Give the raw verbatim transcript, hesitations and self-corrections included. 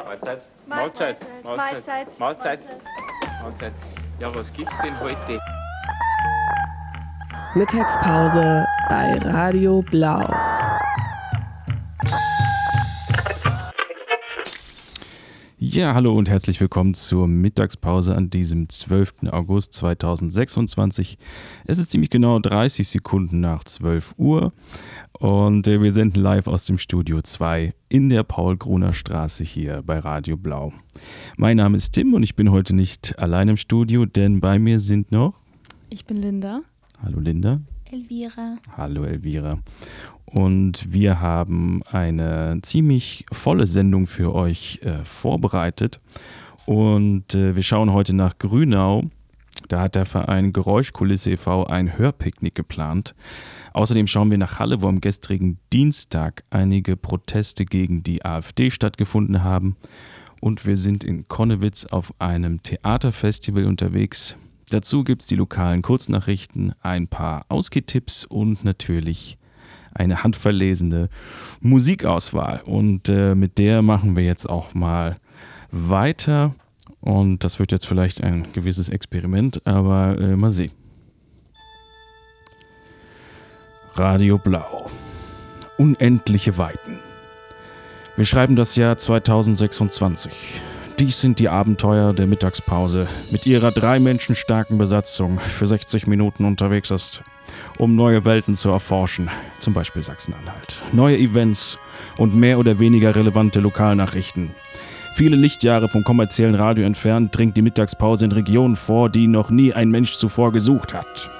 Mahlzeit. Mahlzeit. Mahlzeit. Mahlzeit. Mahlzeit. Ja, was gibt's denn heute? Mittagspause bei Radio Blau. Ja, hallo und herzlich willkommen zur Mittagspause an diesem zwölften August zweitausendsechsundzwanzig. Es ist ziemlich genau dreißig Sekunden nach zwölf Uhr und äh, wir senden live aus dem Studio zwei in der Paul-Gruner-Straße hier bei Radio Blau. Mein Name ist Tim und ich bin heute nicht allein im Studio, denn bei mir sind noch... Ich bin Linda. Hallo Linda. Elvira. Hallo Elvira. Und wir haben eine ziemlich volle Sendung für euch äh, vorbereitet. Und äh, wir schauen heute nach Grünau. Da hat der Verein Geräuschkulisse e V ein Hörpicknick geplant. Außerdem schauen wir nach Halle, wo am gestrigen Dienstag einige Proteste gegen die AfD stattgefunden haben. Und wir sind in Konnewitz auf einem Theaterfestival unterwegs. Dazu gibt es die lokalen Kurznachrichten, ein paar Ausgehtipps und natürlich eine handverlesene Musikauswahl. Und äh, mit der machen wir jetzt auch mal weiter. Und das wird jetzt vielleicht ein gewisses Experiment, aber äh, mal sehen. Radio Blau. Unendliche Weiten. Wir schreiben das Jahr zweitausendsechsundzwanzig. Dies sind die Abenteuer der Mittagspause mit ihrer drei Menschen starken Besatzung für sechzig Minuten unterwegs ist, um neue Welten zu erforschen, zum Beispiel Sachsen-Anhalt. Neue Events und mehr oder weniger relevante Lokalnachrichten. Viele Lichtjahre vom kommerziellen Radio entfernt dringt die Mittagspause in Regionen vor, die noch nie ein Mensch zuvor gesucht hat.